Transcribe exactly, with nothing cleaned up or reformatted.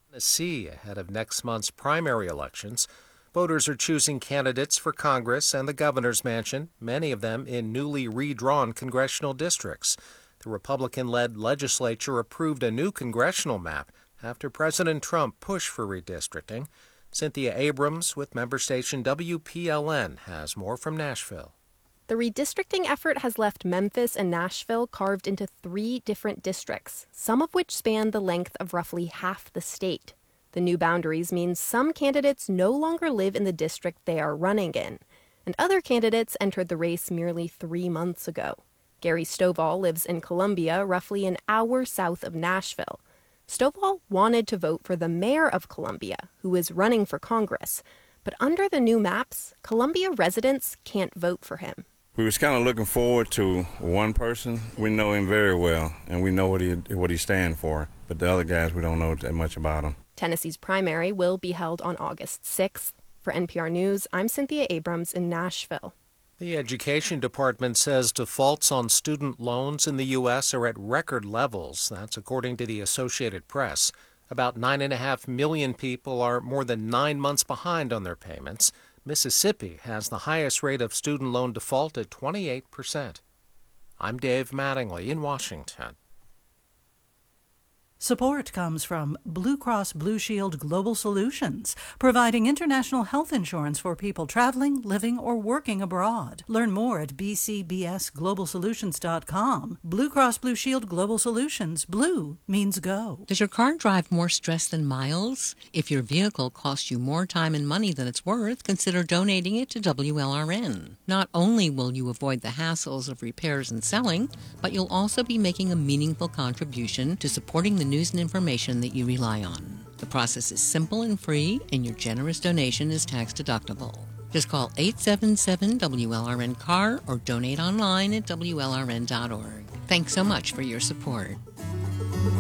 Tennessee, ahead of next month's primary elections, voters are choosing candidates for Congress and the governor's mansion, many of them in newly redrawn congressional districts. The Republican-led legislature approved a new congressional map after President Trump pushed for redistricting. Cynthia Abrams with member station W P L N has more from Nashville. The redistricting effort has left Memphis and Nashville carved into three different districts, some of which span the length of roughly half the state. The new boundaries mean some candidates no longer live in the district they are running in, and other candidates entered the race merely three months ago. Gary Stovall lives in Columbia, roughly an hour south of Nashville. Stovall wanted to vote for the mayor of Columbia, who is running for Congress, but under the new maps, Columbia residents can't vote for him. We was kind of looking forward to one person. We know him very well, and we know what he what he stands for. But the other guys, we don't know that much about him. Tennessee's primary will be held on August sixth. For N P R News, I'm Cynthia Abrams in Nashville. The Education Department says defaults on student loans in the U S are at record levels. That's according to the Associated Press. About nine and a half million people are more than nine months behind on their payments. Mississippi has the highest rate of student loan default at twenty-eight percent. I'm Dave Mattingly in Washington. Support comes from Blue Cross Blue Shield Global Solutions, providing international health insurance for people traveling, living, or working abroad. Learn more at b c b s global solutions dot com. Blue Cross Blue Shield Global Solutions. Blue means go. Does your car drive more stress than miles? If your vehicle costs you more time and money than it's worth, consider donating it to W L R N. Not only will you avoid the hassles of repairs and selling, but you'll also be making a meaningful contribution to supporting the news and information that you rely on. The process is simple and free, and your generous donation is tax deductible. Just call eight seven seven W L R N C A R or donate online at W L R N dot org. Thanks so much for your support.